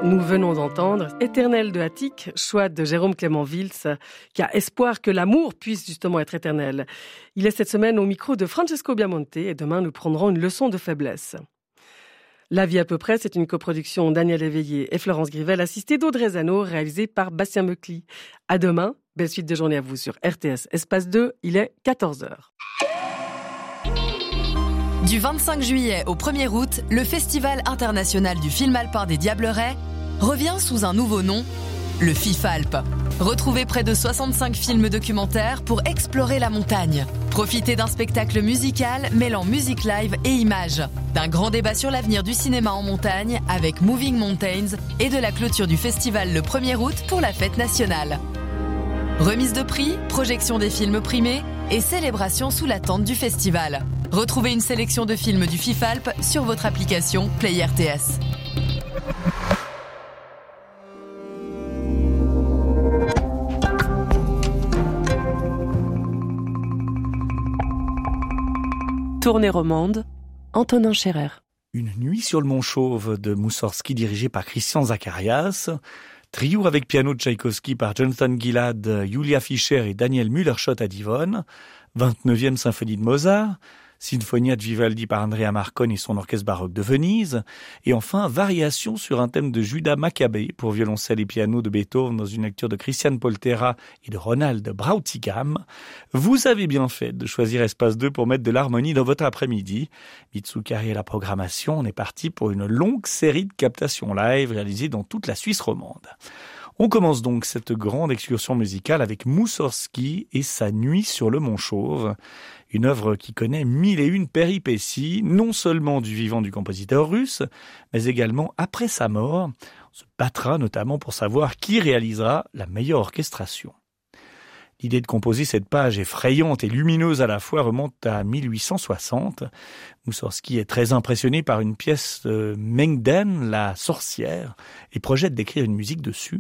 Nous venons d'entendre Éternel de Attic, choix de Jérôme Clément Vils, qui a espoir que l'amour puisse justement être éternel. Il est cette semaine au micro de Francesco Biamonte et demain nous prendrons une leçon de faiblesse. La vie à peu près, c'est une coproduction Daniel Éveillé et Florence Grivel, assistée d'Audrey Zano, réalisée par Bastien Meucli. À demain, belle suite de journée à vous sur RTS Espace 2, il est 14h. Du 25 juillet au 1er août, le Festival international du film alpin des Diablerets revient sous un nouveau nom, le FIFALP. Retrouvez près de 65 films documentaires pour explorer la montagne. Profitez d'un spectacle musical mêlant musique live et images. D'un grand débat sur l'avenir du cinéma en montagne avec Moving Mountains et de la clôture du festival le 1er août pour la fête nationale. Remise de prix, projection des films primés et célébration sous la tente du festival. Retrouvez une sélection de films du FIFALP sur votre application Play RTS. Tournée romande, Antonin Scherer. Une nuit sur le Mont Chauve de Moussorgsky dirigé par Christian Zacharias. Trio avec piano de Tchaïkovski par Jonathan Gilad, Julia Fischer et Daniel Müller-Schott à Divonne. 29e symphonie de Mozart. Sinfonia de Vivaldi par Andrea Marconi et son orchestre baroque de Venise. Et enfin, variation sur un thème de Judas Maccabée pour violoncelle et piano de Beethoven dans une lecture de Christian Poltera et de Ronald Brautigam. Vous avez bien fait de choisir Espace 2 pour mettre de l'harmonie dans votre après-midi. Mitsukari et la programmation, on est parti pour une longue série de captations live réalisées dans toute la Suisse romande. On commence donc cette grande excursion musicale avec Moussorgsky et sa Nuit sur le Mont Chauve. Une œuvre qui connaît 1001 péripéties, non seulement du vivant du compositeur russe, mais également après sa mort. On se battra notamment pour savoir qui réalisera la meilleure orchestration. L'idée de composer cette page effrayante et lumineuse à la fois remonte à 1860. Moussorgsky est très impressionné par une pièce de Mengden, la sorcière, et projette d'écrire une musique dessus.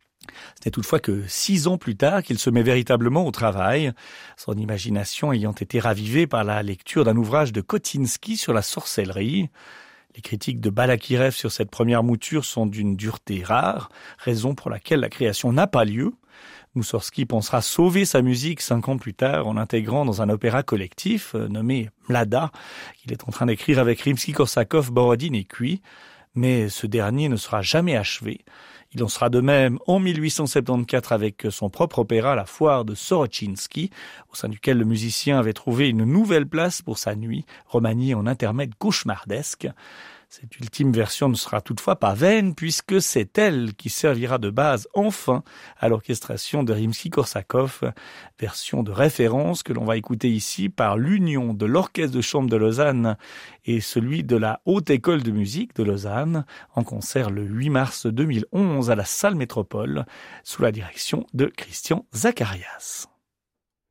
Ce n'est toutefois que 6 ans plus tard qu'il se met véritablement au travail, son imagination ayant été ravivée par la lecture d'un ouvrage de Kotinsky sur la sorcellerie. Les critiques de Balakirev sur cette première mouture sont d'une dureté rare, raison pour laquelle la création n'a pas lieu. Moussorgsky pensera sauver sa musique 5 ans plus tard en l'intégrant dans un opéra collectif nommé Mlada, qu'il est en train d'écrire avec Rimsky-Korsakov, Borodine et Cui, mais ce dernier ne sera jamais achevé. Il en sera de même en 1874 avec son propre opéra, La Foire de Sorochinsky, au sein duquel le musicien avait trouvé une nouvelle place pour sa nuit, remaniée en intermède cauchemardesque. Cette ultime version ne sera toutefois pas vaine, puisque c'est elle qui servira de base enfin à l'orchestration de Rimsky-Korsakov, version de référence que l'on va écouter ici par l'union de l'Orchestre de chambre de Lausanne et celui de la Haute École de musique de Lausanne, en concert le 8 mars 2011 à la Salle Métropole, sous la direction de Christian Zacharias.